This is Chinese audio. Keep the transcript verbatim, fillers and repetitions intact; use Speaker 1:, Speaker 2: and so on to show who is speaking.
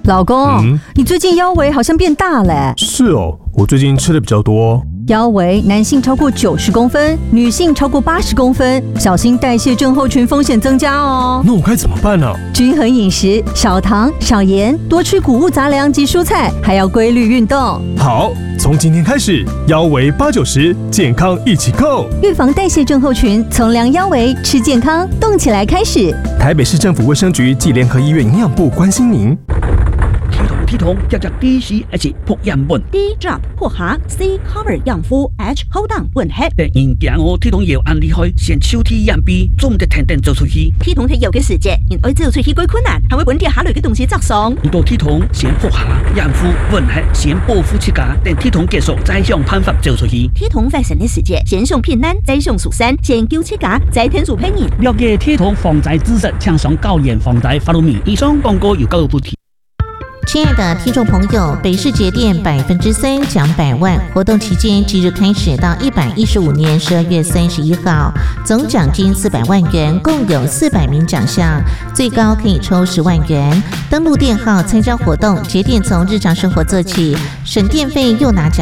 Speaker 1: 老公，
Speaker 2: 嗯，
Speaker 1: 你最近腰围好像变大了。
Speaker 2: 是哦，我最近吃的比较多。
Speaker 1: 腰围男性超过九十公分，女性超过八十公分，小心代谢症候群风险增加哦。
Speaker 2: 那我该怎么办呢？
Speaker 1: 均衡饮食，少糖少盐，多吃谷物杂粮及蔬菜，还要规律运动。
Speaker 2: 好，从今天开始，腰围八九十，健康一起够。
Speaker 1: 预防代谢症候群，从量腰围、吃健康、动起来开始。
Speaker 2: 台北市政府卫生局暨联合医院营养部关心您。
Speaker 3: 体重体重叫做 D C H 破样本
Speaker 4: D drop 破下 C cover 样肤 H hold on 混合。
Speaker 3: 但因行哦，体重药按厉害，先手体样比，总得天天做出去。
Speaker 4: 體重係有嘅時節，因愛做出去幾困難，還會本地下類嘅東西作爽。
Speaker 3: 遇到體重先破下，樣膚混合先保護自家，等體重結束再想辦法做出去。
Speaker 4: 體重發生嘅時節，先上平安，再上蜀山，先救自家，再天數騙你。
Speaker 3: 了解體重防災知識，請上高研防災法律面。以上廣告由教育部提。
Speaker 5: 亲爱的听众朋友，北市节电百分之三奖百万活动期间即日开始到一百一十五年十二月三十一号，总奖金四百万元，共有四百名奖项，最高可以抽十万元。登录电号参加活动，节电从日常生活做起，省电费又拿奖。